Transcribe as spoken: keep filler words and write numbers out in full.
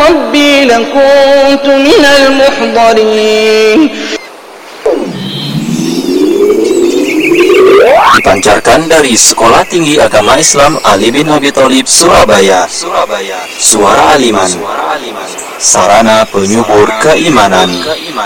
ربي لكنت من المحضرين. Dipancarkan dari Sekolah Tinggi Agama Islam Ali bin Abi Thalib Surabaya. Surabaya. Suara Aliman. Sarana penyubur keimanan.